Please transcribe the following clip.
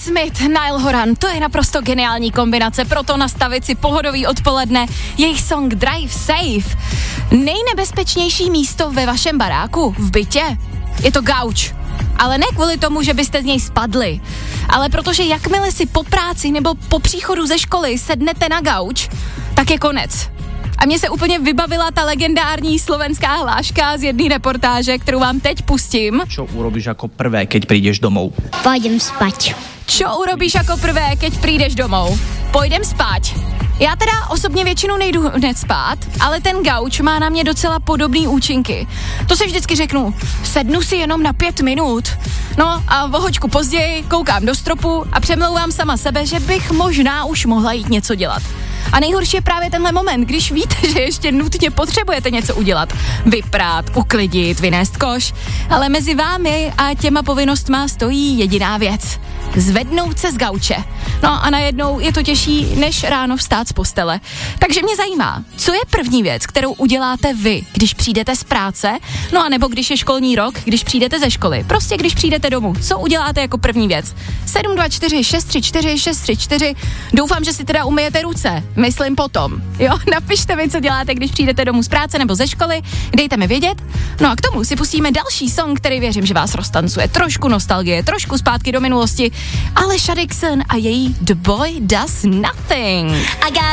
Smith, Niall Horan, to je naprosto geniální kombinace, proto nastavit si pohodový odpoledne, jejich song Drive Safe. Nejnebezpečnější místo ve vašem baráku, v bytě, je to gauč. Ale ne kvůli tomu, že byste z něj spadli, ale protože jakmile si po práci nebo po příchodu ze školy sednete na gauč, tak je konec. A mně se úplně vybavila ta legendární slovenská hláška z jedné reportáže, kterou vám teď pustím. Čo urobíš jako prvé, keď přijdeš domů? Pôjdem spať. Čo urobíš jako prvé, keď přijdeš domů? Půjdem spát. Já teda osobně většinou nejdu hned spát, ale ten gauč má na mě docela podobné účinky. To si vždycky řeknu, sednu si jenom na 5 minut. No a o hoďku později koukám do stropu a přemlouvám sama sebe, že bych možná už mohla jít něco dělat. A nejhorší je právě tenhle moment, když víte, že ještě nutně potřebujete něco udělat. Vyprát, uklidit, vynést koš. Ale mezi vámi a těma povinnostma stojí jediná věc. Zvednout se z gauče. No a najednou je to těžší, než ráno vstát z postele. Takže mě zajímá, co je první věc, kterou uděláte vy, když přijdete z práce, no a nebo když je školní rok, když přijdete ze školy. Prostě když přijdete domů, co uděláte jako první věc? 724 634 634. Doufám, že si teda umyjete ruce. Myslím potom. Jo, napište mi, co děláte, když přijdete domů z práce nebo ze školy. Dejte mi vědět. No a k tomu si pustíme další song, který věřím, že vás roztancuje. Trošku nostalgie, trošku zpátky do minulosti. Ale Alesha Dixon a její The Boy Does Nothing.